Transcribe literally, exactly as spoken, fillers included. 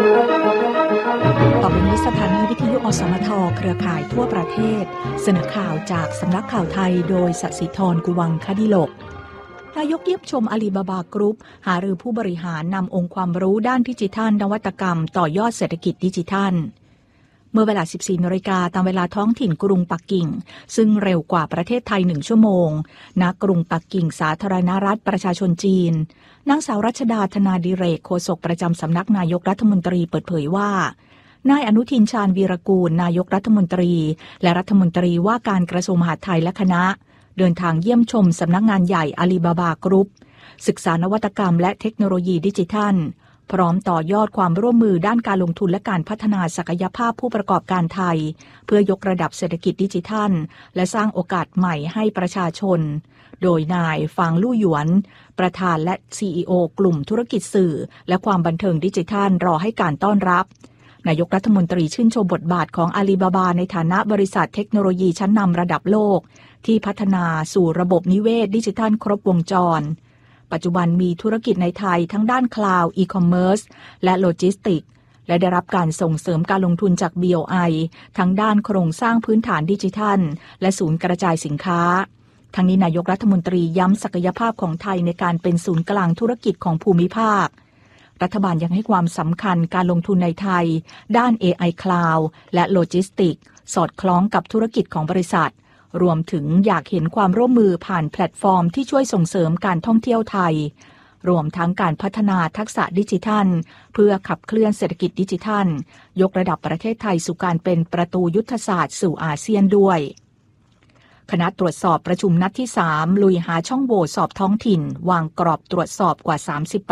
ต่อไปนี้สถานีวิทยุอสมทเครือข่ายทั่วประเทศเสนอข่าวจากสำนักข่าวไทยโดยสศิธรกุวังคดิลกนายกเยี่ยมชมอาลีบาบากรุ๊ปหารือผู้บริหารนำองค์ความรู้ด้านดิจิทัลนวัตกรรมต่อยอดเศรษฐกิจดิจิทัลเมื่อเวลา สิบสี่นาฬิกา ตามเวลาท้องถิ่นกรุงปักกิ่งซึ่งเร็วกว่าประเทศไทยหนึ่งชั่วโมงณกรุงปักกิ่งสาธารณรัฐประชาชนจีนนางสาวรัชดาธนาดิเรกโฆษกประจำสำนักนายกรัฐมนตรีเปิดเผยว่านายอนุทินชาญวีรกูลนายกรัฐมนตรีและรัฐมนตรีว่าการกระทรวงมหาดไทยและคณะเดินทางเยี่ยมชมสำนักงานใหญ่อาลีบาบากรุ๊ปศึกษานวัตกรรมและเทคโนโลยีดิจิทัลพร้อมต่อยอดความร่วมมือด้านการลงทุนและการพัฒนาศักยภาพผู้ประกอบการไทยเพื่อยกระดับเศรษฐกิจดิจิทัลและสร้างโอกาสใหม่ให้ประชาชนโดยนายฟางลู่หยวนประธานและ ซี อี โอ กลุ่มธุรกิจสื่อและความบันเทิงดิจิทัลรอให้การต้อนรับนายกรัฐมนตรีชื่นชมบทบาทของอาลีบาบาในฐานะบริษัทเทคโนโลยีชั้นนำระดับโลกที่พัฒนาสู่ระบบนิเวศดิจิทัลครบวงจรปัจจุบันมีธุรกิจในไทยทั้งด้านคลาวด์อีคอมเมิร์ซและโลจิสติกและได้รับการส่งเสริมการลงทุนจาก บี โอ ไอ ทั้งด้านโครงสร้างพื้นฐานดิจิทัลและศูนย์กระจายสินค้าทั้งนี้นายกรัฐมนตรีย้ำศักยภาพของไทยในการเป็นศูนย์กลางธุรกิจของภูมิภาครัฐบาลยังให้ความสำคัญการลงทุนในไทยด้าน เอ ไอ Cloud และโลจิสติกสอดคล้องกับธุรกิจของบริษัทรวมถึงอยากเห็นความร่วมมือผ่านแพลตฟอร์มที่ช่วยส่งเสริมการท่องเที่ยวไทยรวมทั้งการพัฒนาทักษะดิจิทัลเพื่อขับเคลื่อนเศรษฐกิจดิจิทัลยกระดับประเทศไทยสู่การเป็นประตูยุทธศาสตร์สู่อาเซียนด้วยคณะตรวจสอบประชุมนัดที่สามลุยหาช่องโหว่สอบท้องถิ่นวางกรอบตรวจสอบกว่าสามสิบ